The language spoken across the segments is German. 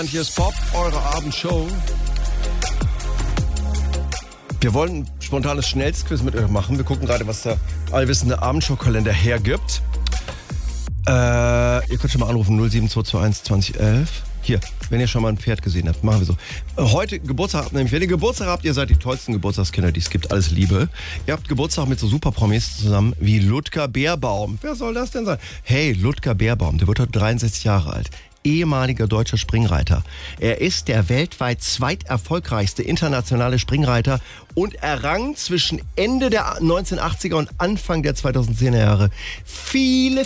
Hier ist Pop, eure Abendshow. Wir wollen ein spontanes Schnellstquiz mit euch machen. Wir gucken gerade, was der allwissende Abendshow-Kalender hergibt. Ihr könnt schon mal anrufen, 07221 2011. Hier, wenn ihr schon mal ein Pferd gesehen habt, machen wir so. Heute Geburtstag habt, nämlich wenn ihr Geburtstag habt, ihr seid die tollsten Geburtstagskinder, die es gibt. Alles Liebe. Ihr habt Geburtstag mit so Superpromis zusammen wie Ludger Beerbaum. Wer soll das denn sein? Hey, Ludger Beerbaum, der wird heute 63 Jahre alt. Ehemaliger deutscher Springreiter. Er ist der weltweit zweiterfolgreichste internationale Springreiter und errang zwischen Ende der 1980er und Anfang der 2010er Jahre viele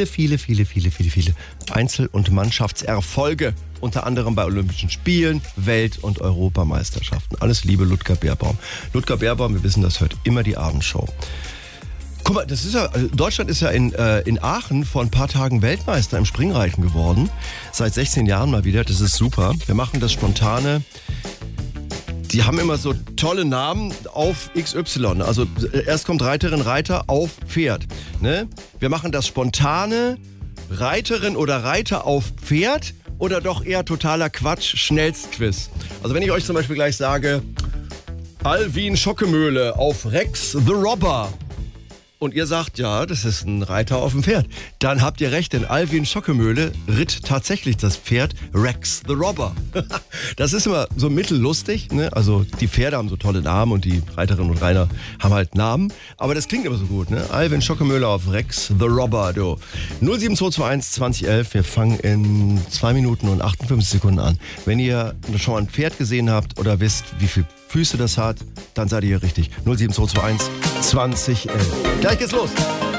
Einzel- und Mannschaftserfolge. Unter anderem bei Olympischen Spielen, Welt- und Europameisterschaften. Alles Liebe, Ludger Beerbaum. Ludger Beerbaum, wir wissen, das hört immer die Abendshow. Guck mal, das ist ja, Deutschland ist ja in Aachen vor ein paar Tagen Weltmeister im Springreiten geworden. Seit 16 Jahren mal wieder, das ist super. Wir machen das Spontane. Die haben immer so tolle Namen auf XY. Also erst kommt Reiterin, Reiter auf Pferd. Ne? Wir machen das Spontane, Reiterin oder Reiter auf Pferd oder doch eher totaler Quatsch, Schnellstquiz. Also wenn ich euch zum Beispiel gleich sage, Alwin Schockemöhle auf Rex the Robber. Und ihr sagt, ja, das ist ein Reiter auf dem Pferd. Dann habt ihr recht, denn Alwin Schockemöhle ritt tatsächlich das Pferd Rex the Robber. Das ist immer so mittellustig, ne? Also die Pferde haben so tolle Namen und die Reiterinnen und Reiter haben halt Namen. Aber das klingt immer so gut, ne? Alwin Schockemöhle auf Rex the Robber, du. 07221 2011, wir fangen in 2 Minuten und 58 Sekunden an. Wenn ihr schon mal ein Pferd gesehen habt oder wisst, wie viele Füße das hat, dann seid ihr hier richtig. 07221 2011. Gleich geht's los.